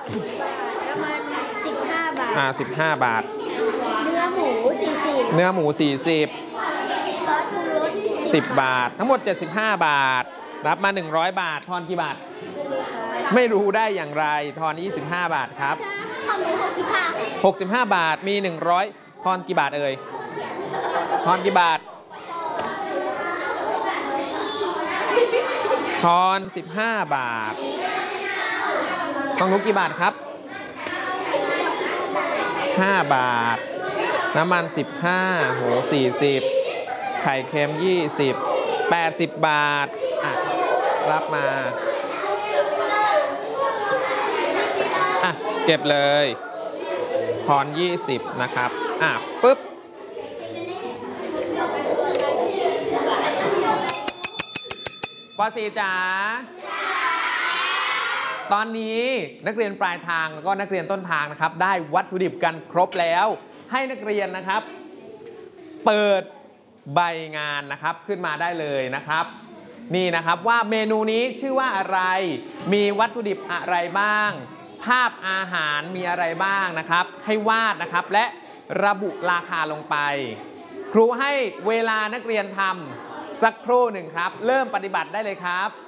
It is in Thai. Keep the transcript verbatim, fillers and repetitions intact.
ประมาณสิบห้าบาทอ่าสิบห้าบาทเนื้อหมูสี่สิบเนื้อหมูสี่สิบซอสปรุงรสสิบบาททั้งหมดเจ็ดสิบห้าบาทรับมาหนึ่งร้อยบาททอนกี่บาทไม่รู้ได้อย่างไรทอนยี่สิบห้าบาทครับของหนูหกสิบห้าหกสิบห้าบาทมีหนึ่งร้อยทอนกี่บาทเอ่ยทอนกี่บาททอนสิบห้าบาทต้องรู้กี่บาทครับห้าบาทน้ำมันสิบห้าโหสี่สิบไข่เค็มยี่สิบแปดสิบบาทอ่ะรับมาอ่ะเก็บเลยทอนยี่สิบนะครับอ่ะปึ๊บป.สี่ จ๋าตอนนี้นักเรียนปลายทางแล้วก็นักเรียนต้นทางนะครับได้วัตถุดิบกันครบแล้วให้นักเรียนนะครับเปิดใบงานนะครับขึ้นมาได้เลยนะครับนี่นะครับว่าเมนูนี้ชื่อว่าอะไรมีวัตถุดิบอะไรบ้างภาพอาหารมีอะไรบ้างนะครับให้วาดนะครับและระบุราคาลงไปครูให้เวลานักเรียนทำสักครู่หนึ่งครับเริ่มปฏิบัติได้เลยครับ